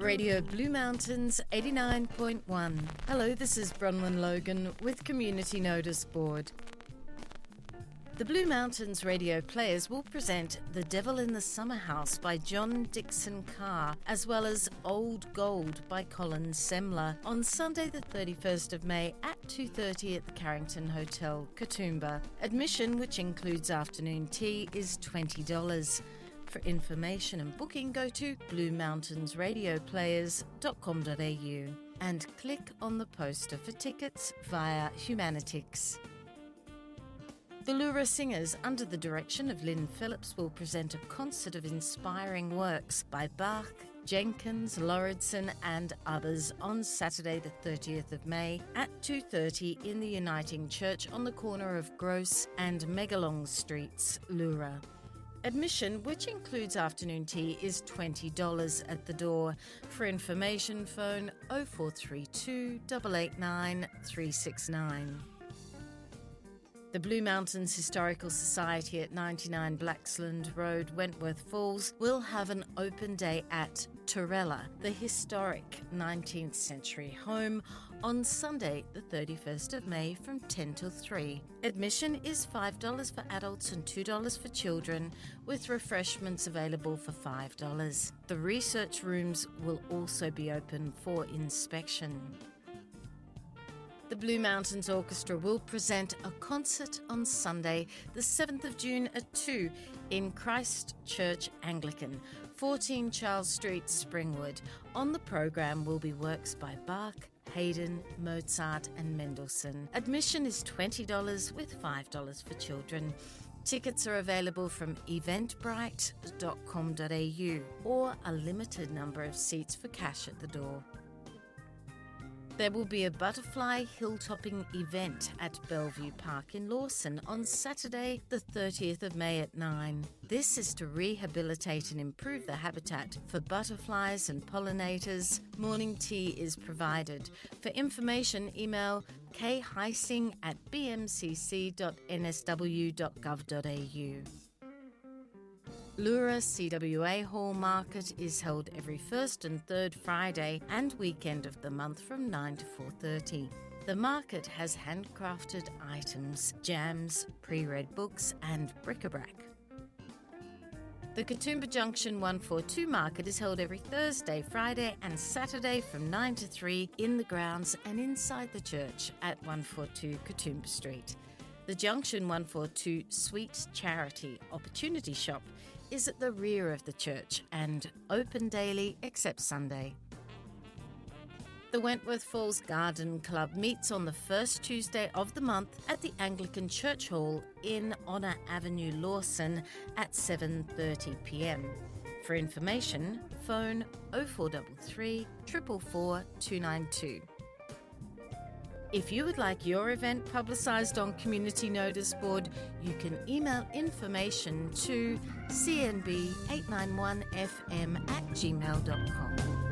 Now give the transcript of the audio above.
Radio Blue Mountains 89.1. Hello, this is Bronwyn Logan with Community Notice Board. The Blue Mountains Radio Players will present The Devil in the Summer House by John Dixon Carr, as well as Old Gold by Colin Semler on Sunday the 31st of May at 2:30 at the Carrington Hotel, Katoomba. Admission, which includes afternoon tea, is $20. For information and booking, go to bluemountainsradioplayers.com.au and click on the poster for tickets via Humanitix. The Lura Singers, under the direction of Lynn Phillips, will present a concert of inspiring works by Bach, Jenkins, Lauridsen and others on Saturday the 30th of May at 2:30 in the Uniting Church on the corner of Gross and Megalong Streets, Lura. Admission, which includes afternoon tea, is $20 at the door. For information, phone 0432 889 369. The Blue Mountains Historical Society at 99 Blaxland Road, Wentworth Falls, will have an open day at Torella, the historic 19th century home, on Sunday the 31st of May from 10 till 3. Admission is $5 for adults and $2 for children, with refreshments available for $5. The research rooms will also be open for inspection. The Blue Mountains Orchestra will present a concert on Sunday, the 7th of June at 2 in Christchurch Anglican, 14 Charles Street, Springwood. On the programme will be works by Bach, Haydn, Mozart and Mendelssohn. Admission is $20 with $5 for children. Tickets are available from eventbrite.com.au or a limited number of seats for cash at the door. There will be a butterfly hilltopping event at Bellevue Park in Lawson on Saturday the 30th of May at 9. This is to rehabilitate and improve the habitat for butterflies and pollinators. Morning tea is provided. For information, email kheising@bmcc.nsw.gov.au. Lura CWA Hall Market is held every first and third Friday and weekend of the month from 9 to 4:30. The market has handcrafted items, jams, pre-read books and bric-a-brac. The Katoomba Junction 142 Market is held every Thursday, Friday and Saturday from 9 to 3 in the grounds and inside the church at 142 Katoomba Street. The Junction 142 Sweet Charity Opportunity Shop is at the rear of the church and open daily except Sunday. The Wentworth Falls Garden Club meets on the first Tuesday of the month at the Anglican Church Hall in Honour Avenue, Lawson at 7:30 p.m. For information, phone 0433 444 292. If you would like your event publicised on Community Notice Board, you can email information to cnb891fm@gmail.com.